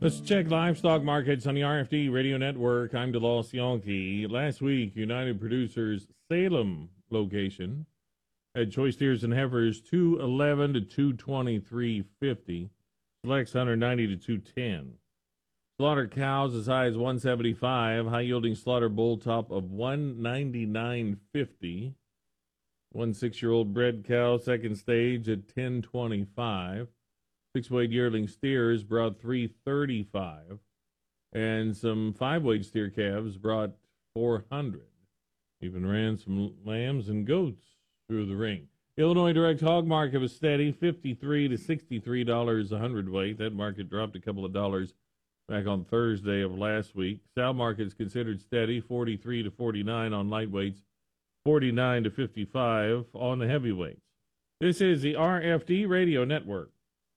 Let's check livestock markets on the RFD Radio Network. I'm DeLoss Yonke. Last week, United Producers Salem location had choice steers and heifers 211 to 223.50, selects 190 to 210. Slaughter cows as high as 175, high yielding slaughter bull top of 199.50. 1 6-year-old bred cow second stage at 1025. 6-weight yearling steers brought 335, and some 5-weight steer calves brought 400. Even ran some lambs and goats through the ring. Illinois direct hog market was steady, $53 to $63 a hundredweight. That market dropped a couple of dollars back on Thursday of last week. Sow market is considered steady, 43 to 49 on lightweights, 49 to 55 on the heavyweights. This is the RFD Radio Network.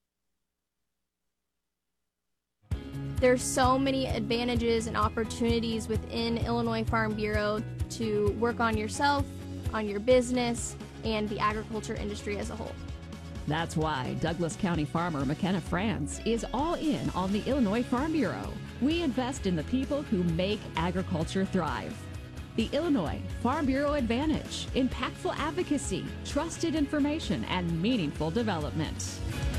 There's so many advantages and opportunities within Illinois Farm Bureau to work on yourself, on your business, and the agriculture industry as a whole. That's why Douglas County farmer McKenna France is all in on the Illinois Farm Bureau. We invest in the people who make agriculture thrive. The Illinois Farm Bureau Advantage: impactful advocacy, trusted information, and meaningful development.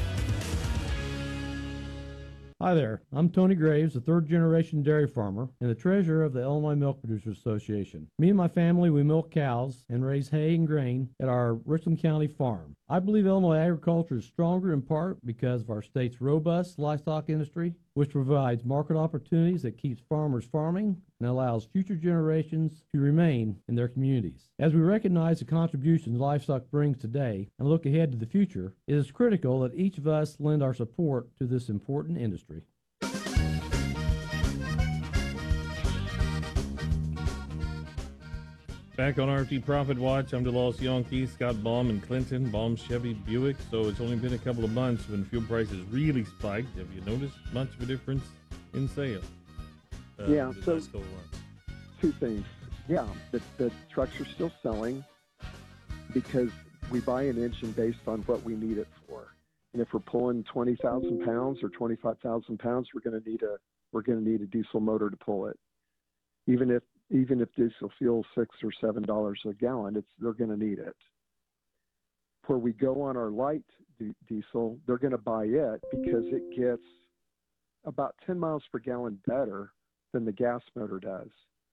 Hi there, I'm Tony Graves, a third-generation dairy farmer and the treasurer of the Illinois Milk Producers Association. Me and my family, we milk cows and raise hay and grain at our Richland County farm. I believe Illinois agriculture is stronger in part because of our state's robust livestock industry, which provides market opportunities that keeps farmers farming and allows future generations to remain in their communities. As we recognize the contributions livestock brings today and look ahead to the future, it is critical that each of us lend our support to this important industry. Back on RFD Profit Watch, I'm DeLoss Yonke, Scott Baum in Clinton, Baum Chevy Buick. So it's only been a couple of months when fuel prices really spiked. Have you noticed much of a difference in sales? Yeah, so two things. Yeah, the trucks are still selling because we buy an engine based on what we need it for. And if we're pulling 20,000 pounds or 25,000 pounds, we're going to need a diesel motor to pull it. Even if diesel fuel $6 or $7 a gallon, they're going to need it. Where we go on our light diesel, they're going to buy it because it gets about 10 miles per gallon better than the gas motor does.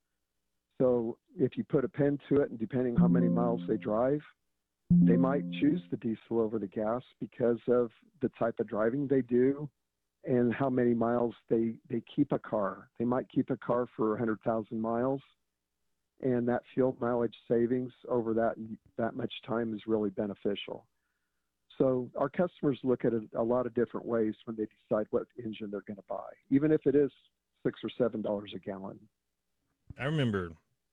So if you put a pen to it, and depending how many miles they drive, they might choose the diesel over the gas because of the type of driving they do and how many miles they keep a car. They might keep a car for 100,000 miles, and that fuel mileage savings over that much time is really beneficial. So our customers look at it a lot of different ways when they decide what engine they're going to buy, even if it is $6 or $7 a gallon. I remember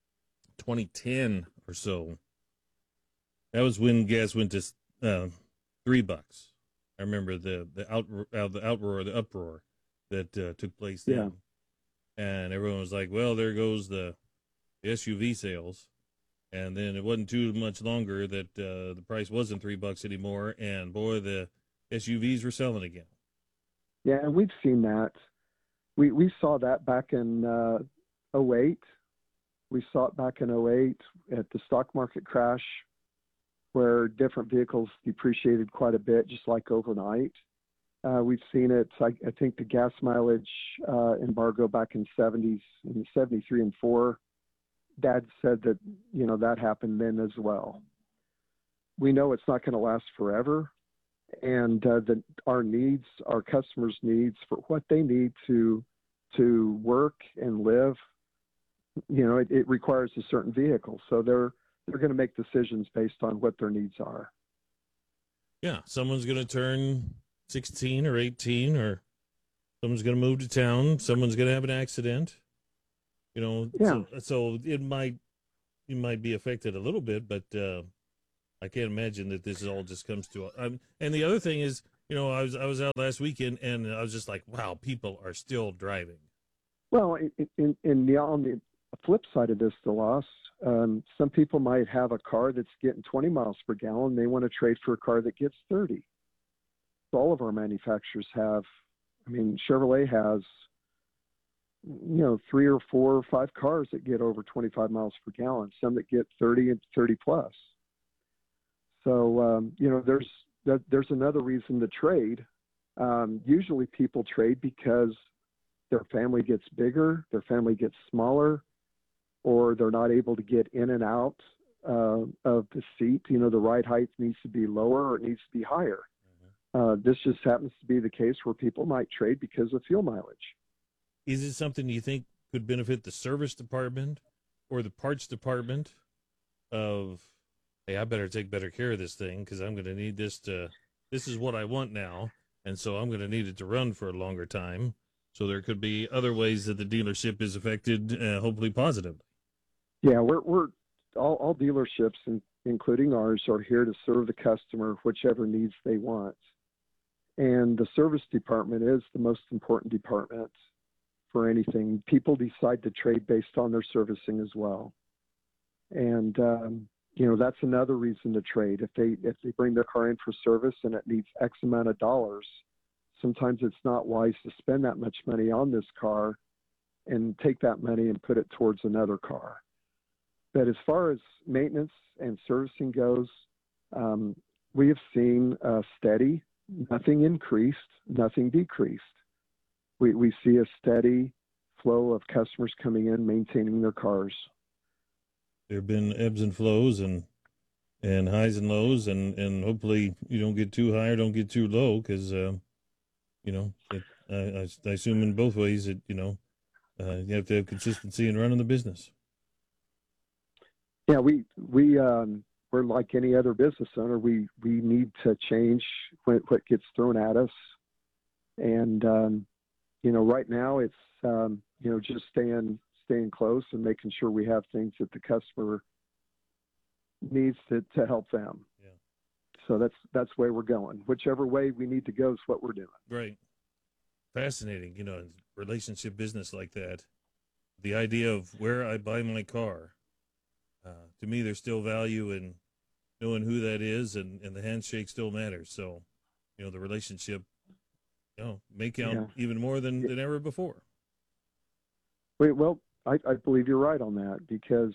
2010 or so. That was when gas went to $3. I remember the uproar that took place then, and everyone was like, "Well, there goes the SUV sales." And then it wasn't too much longer that the price wasn't $3 anymore, and boy, the SUVs were selling again. Yeah, and we've seen that. We saw that back in 2008. We saw it back in 2008 at the stock market crash, where different vehicles depreciated quite a bit, just like overnight. We've seen it. I think the gas mileage embargo back in '70s, in '73 and '4. Dad said that that happened then as well. We know it's not going to last forever, and that our customers' needs for what they need to work and live, it requires a certain vehicle. So they're going to make decisions based on what their needs are. Yeah, someone's going to turn 16 or 18, or someone's going to move to town. Someone's going to have an accident. So you might be affected a little bit, but I can't imagine that this all just comes to. And the other thing is, I was out last weekend, and I was just like, wow, people are still driving. Well, on the flip side of this, DeLoss, some people might have a car that's getting 20 miles per gallon. They want to trade for a car that gets 30. So all of our manufacturers have I mean, Chevrolet has, 3 or 4 or 5 cars that get over 25 miles per gallon, some that get 30 and 30 plus. So, there's another reason to trade. Usually people trade because their family gets bigger, their family gets smaller, or they're not able to get in and out of the seat. The ride height needs to be lower or it needs to be higher. This just happens to be the case where people might trade because of fuel mileage. Is it something you think could benefit the service department or the parts department of, hey, I better take better care of this thing because I'm going to need this this is what I want now, and so I'm going to need it to run for a longer time. So there could be other ways that the dealership is affected, hopefully positively. Yeah, we're all dealerships, including ours, are here to serve the customer whichever needs they want. And the service department is the most important department for anything. People decide to trade based on their servicing as well. And, that's another reason to trade. If they bring their car in for service and it needs X amount of dollars, sometimes it's not wise to spend that much money on this car and take that money and put it towards another car. But as far as maintenance and servicing goes, we have seen steady, nothing increased, nothing decreased. We see a steady flow of customers coming in, maintaining their cars. There have been ebbs and flows and highs and lows, and hopefully you don't get too high or don't get too low because, I assume in both ways that, you have to have consistency in running the business. Yeah, we're like any other business owner. We need to change what gets thrown at us. And, right now it's, just staying close and making sure we have things that the customer needs to help them. Yeah. So that's where we're going. Whichever way we need to go is what we're doing. Right. Fascinating, relationship business like that. The idea of where I buy my car, to me, there's still value in knowing who that is, and the handshake still matters. So, the relationship, may count even more than ever before. Well, I believe you're right on that because,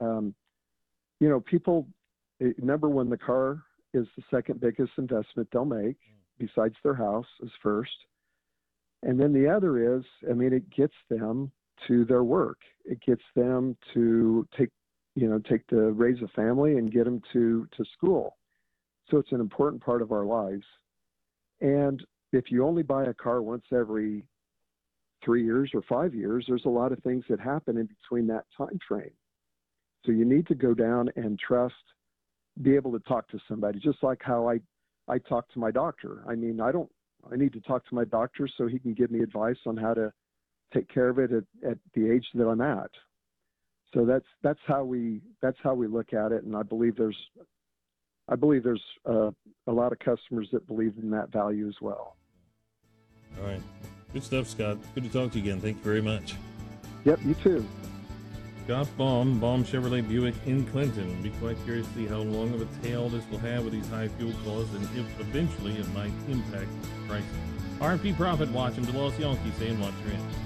people, number one, the car is the second biggest investment they'll make besides their house is first. And then the other is, it gets them to their work. It gets them to take to raise a family and get them to school. So it's an important part of our lives. And if you only buy a car once every 3 years or 5 years, there's a lot of things that happen in between that time frame. So you need to go down and be able to talk to somebody, just like how I talk to my doctor. I need to talk to my doctor so he can give me advice on how to take care of it at the age that I'm at. So that's how we look at it, and I believe there's a lot of customers that believe in that value as well. All right, good stuff, Scott. Good to talk to you again. Thank you very much. Yep, you too. Scott Baum Chevrolet Buick in Clinton. Be quite curious to see how long of a tail this will have with these high fuel costs, and if eventually it might impact pricing. RFD Profit Watch and DeLoss Yankee saying watch your in.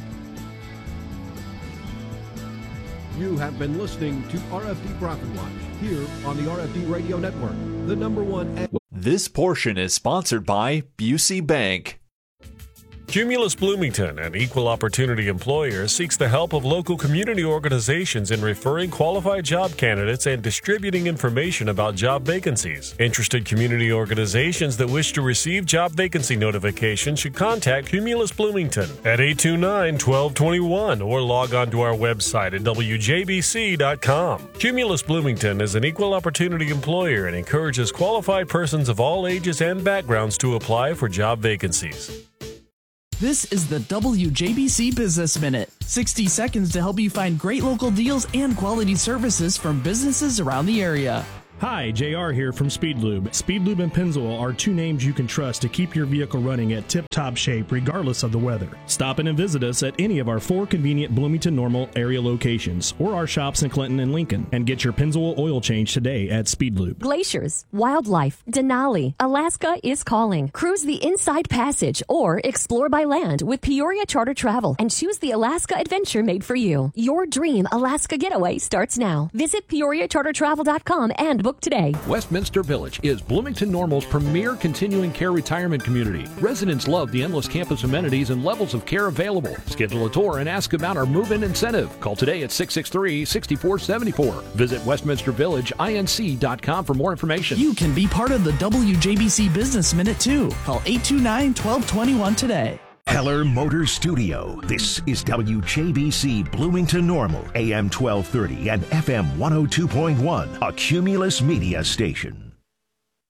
You have been listening to RFD Profit Watch here on the RFD Radio Network, the number one. This portion is sponsored by Busey Bank. Cumulus Bloomington, an equal opportunity employer, seeks the help of local community organizations in referring qualified job candidates and distributing information about job vacancies. Interested community organizations that wish to receive job vacancy notifications should contact Cumulus Bloomington at 829-1221 or log on to our website at wjbc.com. Cumulus Bloomington is an equal opportunity employer and encourages qualified persons of all ages and backgrounds to apply for job vacancies. This is the WJBC Business Minute. 60 seconds to help you find great local deals and quality services from businesses around the area. Hi, JR here from Speed Lube. Speed Lube and Pennzoil are two names you can trust to keep your vehicle running at tip-top shape regardless of the weather. Stop in and visit us at any of our 4 convenient Bloomington Normal area locations or our shops in Clinton and Lincoln and get your Pennzoil oil change today at Speed Lube. Glaciers, wildlife, Denali, Alaska is calling. Cruise the Inside Passage or explore by land with Peoria Charter Travel and choose the Alaska adventure made for you. Your dream Alaska getaway starts now. Visit PeoriaCharterTravel.com and book today. Westminster Village is Bloomington Normal's premier continuing care retirement community. Residents love the endless campus amenities and levels of care available. Schedule a tour and ask about our move-in incentive. Call today at 663-6474. Visit WestminsterVillageINC.com for more information. You can be part of the WJBC Business Minute too. Call 829-1221 today. Heller Motor Studio. This is WJBC Bloomington Normal, AM 1230 and FM 102.1, a Cumulus media station.